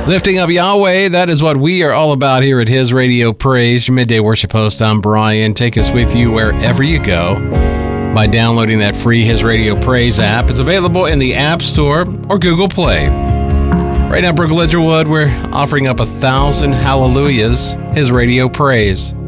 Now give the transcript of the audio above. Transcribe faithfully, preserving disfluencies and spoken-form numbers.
Lifting up Yahweh, that is what we are all about here at His Radio Praise, your midday worship host. I'm Brian. Take us with you wherever you go by downloading that free His Radio Praise app. It's available in the App Store or Google Play. Right now, Brooke Lidgerwood, we're offering up a thousand hallelujahs, His Radio Praise.